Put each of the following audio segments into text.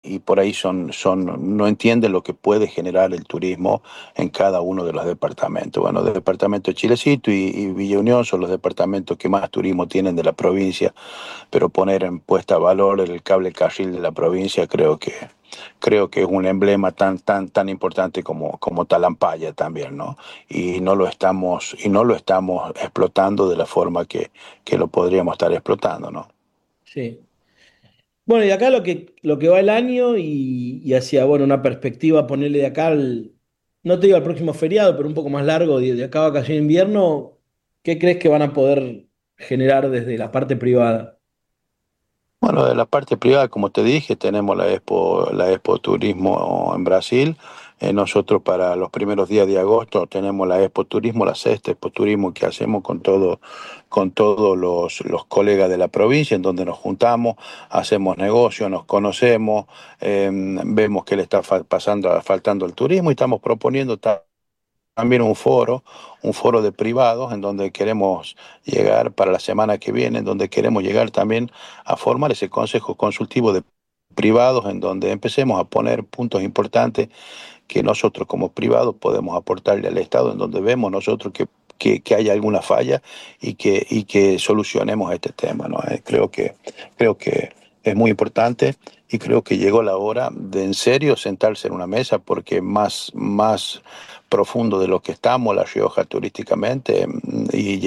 y por ahí no entienden lo que puede generar el turismo en cada uno de los departamentos. Bueno, el departamento de Chilecito y Villa Unión son los departamentos que más turismo tienen de la provincia, pero poner en puesta a valor el cable carril de la provincia creo que es un emblema tan importante como Talampaya también, ¿no? Y no lo estamos explotando de la forma que lo podríamos estar explotando, ¿no? Sí. Bueno, y acá lo que va el año y hacia, bueno, una perspectiva, ponerle de acá no te digo al próximo feriado, pero un poco más largo, de acá a vacación de invierno, ¿qué crees que van a poder generar desde la parte privada? Bueno, de la parte privada, como te dije, tenemos la Expo Turismo en Brasil. Nosotros para los primeros días de agosto tenemos la Expo Turismo, la sexta Expo Turismo que hacemos con todos los colegas de la provincia, en donde nos juntamos, hacemos negocios, nos conocemos, vemos qué le está faltando al turismo y estamos proponiendo también un foro de privados en donde queremos llegar para la semana que viene, en donde queremos llegar también a formar ese consejo consultivo de privados en donde empecemos a poner puntos importantes que nosotros como privados podemos aportarle al Estado, en donde vemos nosotros que hay alguna falla y que solucionemos este tema, ¿no? Creo que es muy importante y creo que llegó la hora de en serio sentarse en una mesa porque más profundo de lo que estamos, La Rioja turísticamente, y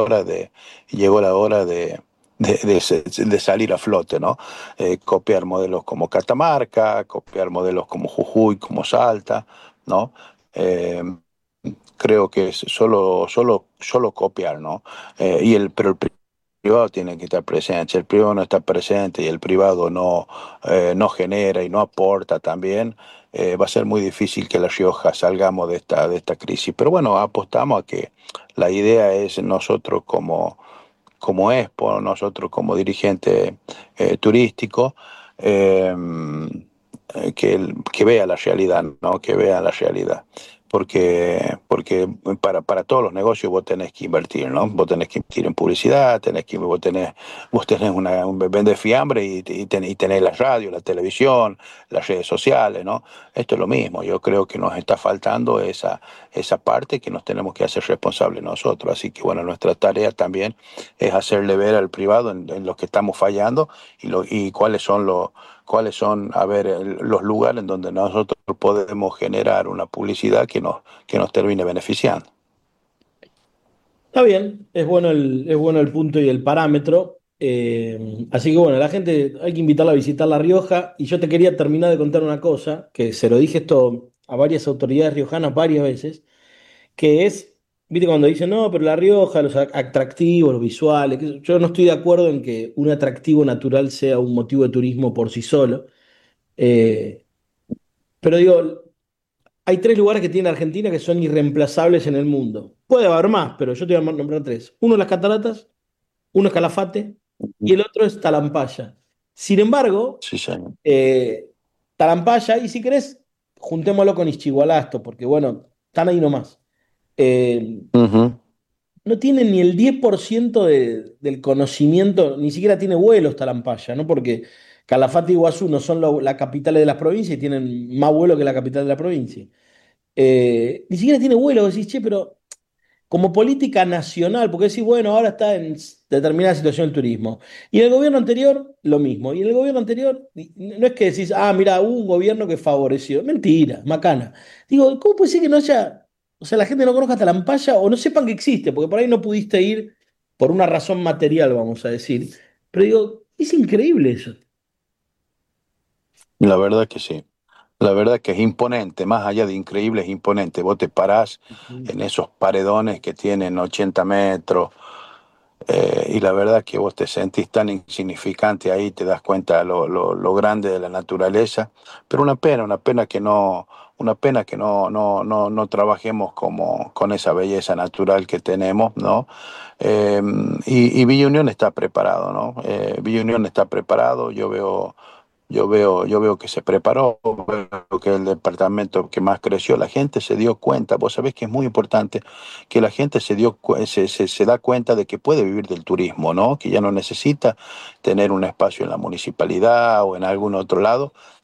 llegó la hora de salir a flote, ¿no? Copiar modelos como Catamarca, copiar modelos como Jujuy, como Salta, ¿no? Eh, Creo que es solo copiar, ¿no? Pero el privado tiene que estar presente. Si el privado no está presente y el privado no genera y no aporta también, va a ser muy difícil que La Rioja salgamos de esta crisis. Pero bueno, apostamos a que la idea es nosotros como Expo, nosotros como dirigente turístico, eh, que vea la realidad, ¿no? Que vea la realidad. Porque para todos los negocios vos tenés que invertir, ¿no? Vos tenés que invertir en publicidad, vos tenés un vender fiambre y tenés la radio, la televisión, las redes sociales, ¿no? Esto es lo mismo. Yo creo que nos está faltando esa parte que nos tenemos que hacer responsables nosotros. Así que bueno, nuestra tarea también es hacerle ver al privado en lo que estamos fallando y cuáles son, a ver, los lugares en donde nosotros podemos generar una publicidad que nos termine beneficiando. Está bien, es bueno el punto y el parámetro. Así que bueno, la gente hay que invitarla a visitar La Rioja. Y yo te quería terminar de contar una cosa, que se lo dije esto a varias autoridades riojanas varias veces, que es, viste, cuando dicen, no, pero La Rioja, los atractivos, los visuales, yo no estoy de acuerdo en que un atractivo natural sea un motivo de turismo por sí solo. Eh, pero digo, hay tres lugares que tiene Argentina que son irreemplazables en el mundo. Puede haber más, pero yo te voy a nombrar tres. Uno es las cataratas, uno es Calafate y el otro es Talampaya. Sin embargo, Sí, señor. eh, Talampaya, y si querés, juntémoslo con Ischigualasto, porque bueno, están ahí nomás. Eh, Ujú. no tiene ni el 10% del conocimiento, ni siquiera tiene vuelos Talampaya, ¿no? Porque Calafate y Iguazú no son las capitales de las provincias y tienen más vuelos que la capital de la provincia. Ni siquiera tiene vuelos, decís, che, pero como política nacional, porque decís, bueno, ahora está en determinada situación el turismo. Y en el gobierno anterior, lo mismo. Y en el gobierno anterior, no es que decís, ah, mira, hubo un gobierno que favoreció. Mentira, macana. Digo, ¿cómo puede ser que no haya, o sea, la gente no conozca Talampaya o no sepan que existe? Porque por ahí no pudiste ir por una razón material, vamos a decir. Pero digo, es increíble eso. La verdad que sí. La verdad que es imponente, más allá de increíble, es imponente. Vos te parás Ujú. en esos paredones que tienen 80 metros, y la verdad que vos te sentís tan insignificante ahí, te das cuenta lo grande de la naturaleza, pero una pena que no trabajemos con esa belleza natural que tenemos, ¿no? Eh, y Villa Unión está preparado, ¿no? Villa Unión está preparado, yo veo que se preparó, veo que el departamento que más creció, la gente se dio cuenta, vos sabés que es muy importante que la gente se da cuenta de que puede vivir del turismo, ¿no? Que ya no necesita tener un espacio en la municipalidad o en algún otro lado,